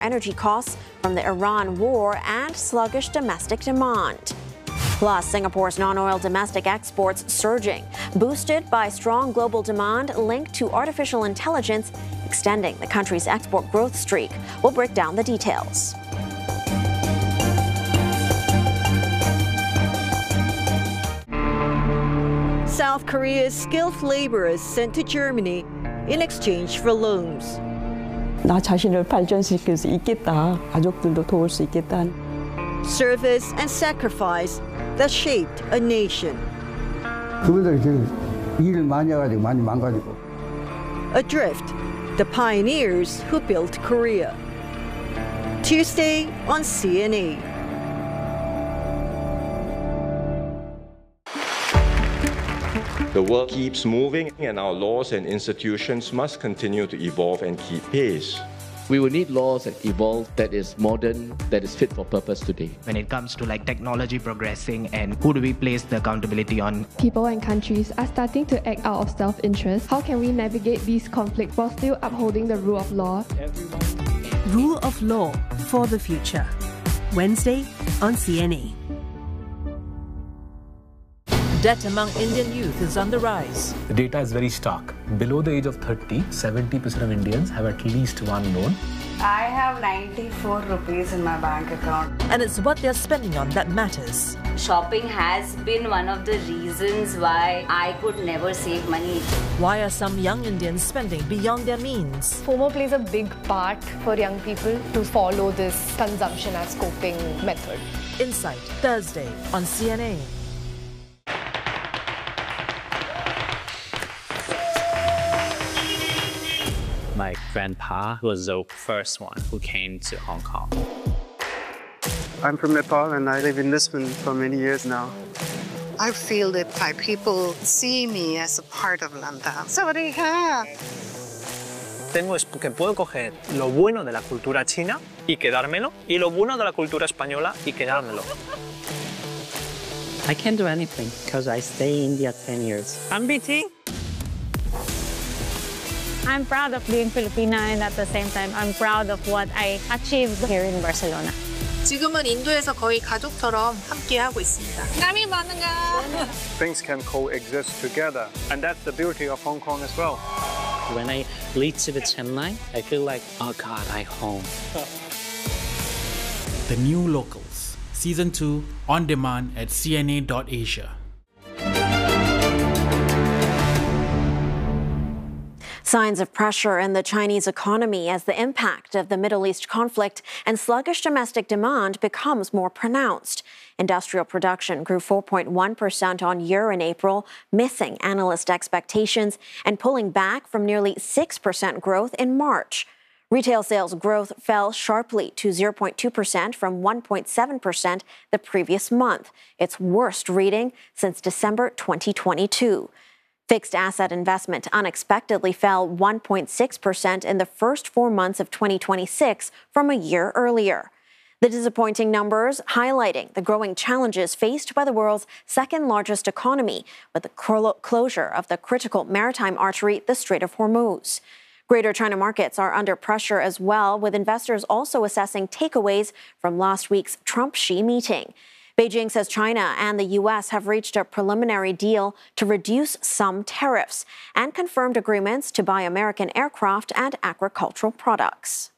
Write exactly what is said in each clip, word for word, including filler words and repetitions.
energy costs from the Iran war and sluggish domestic demand. Plus, Singapore's non-oil domestic exports surging, boosted by strong global demand linked to artificial intelligence, extending the country's export growth streak. We'll break down the details. South Korea's skilled laborers sent to Germany in exchange for loans. 나 자신을 발전시킬 수 있겠다. 가족들도 도울 수 있겠다. Service and sacrifice that shaped a nation. 그분들이 일을 많이 해가지고 많이 망가지고. Adrift, the pioneers who built Korea. Tuesday on C N A. The world keeps moving, and our laws and institutions must continue to evolve and keep pace. We will need laws that evolve, that is modern, that is fit for purpose today. When it comes to like technology progressing and who do we place the accountability on? People and countries are starting to act out of self-interest. How can we navigate these conflicts while still upholding the rule of law? Rule of Law for the Future. Wednesday on C N A. Debt among Indian youth is on the rise. The data is very stark. Below the age of thirty, seventy percent of Indians have at least one loan. I have ninety-four rupees in my bank account. And it's what they're spending on that matters. Shopping has been one of the reasons why I could never save money. Why are some young Indians spending beyond their means? FOMO plays a big part for young people to follow this consumption as coping method. Insight, Thursday on C N A. My grandpa was the first one who came to Hong Kong. I'm from Nepal and I live in Lisbon for many years now. I feel that Thai people see me as a part of Lantau. Sawadee-ka! Temo es que puedo coger lo bueno de la cultura china y quedármelo, y lo bueno de la cultura española y quedármelo. I can't do anything because I stay in India ten years. I'm B T. I'm proud of being Filipina, and at the same time, I'm proud of what I achieved here in Barcelona. 지금은 인도에서 거의 가족처럼 함께하고 있습니다. 남이 많은가? Things can coexist together, and that's the beauty of Hong Kong as well. When I lead to the Chennai, I feel like, oh God, I'm home. The New Locals, Season two, on demand at C N A dot asia. Signs of pressure in the Chinese economy as the impact of the Middle East conflict and sluggish domestic demand becomes more pronounced. Industrial production grew four point one percent on year in April, missing analyst expectations and pulling back from nearly six percent growth in March. Retail sales growth fell sharply to zero point two percent from one point seven percent the previous month, its worst reading since December twenty twenty-two. Fixed asset investment unexpectedly fell one point six percent in the first four months of twenty twenty-six from a year earlier. The disappointing numbers highlighting the growing challenges faced by the world's second largest economy with the closure of the critical maritime artery, the Strait of Hormuz. Greater China markets are under pressure as well, with investors also assessing takeaways from last week's Trump-Xi meeting. Beijing says China and the U S have reached a preliminary deal to reduce some tariffs and confirmed agreements to buy American aircraft and agricultural products.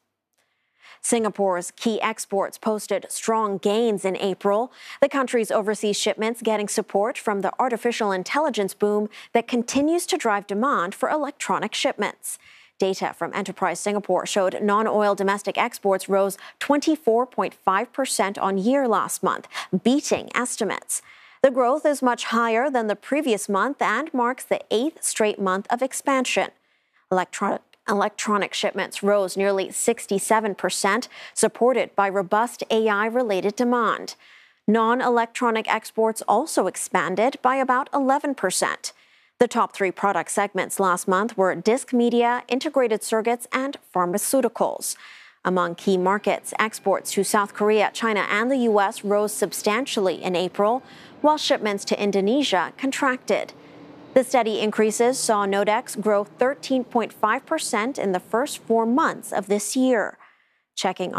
Singapore's key exports posted strong gains in April, the country's overseas shipments getting support from the artificial intelligence boom that continues to drive demand for electronic shipments. Data from Enterprise Singapore showed non-oil domestic exports rose twenty-four point five percent on year last month, beating estimates. The growth is much higher than the previous month and marks the eighth straight month of expansion. Electronic Electronic shipments rose nearly sixty-seven percent, supported by robust A I-related demand. Non-electronic exports also expanded by about eleven percent. The top three product segments last month were disc media, integrated circuits, and pharmaceuticals. Among key markets, exports to South Korea, China, and the U S rose substantially in April, while shipments to Indonesia contracted. The steady increases saw Nodex grow thirteen point five percent in the first four months of this year. Checking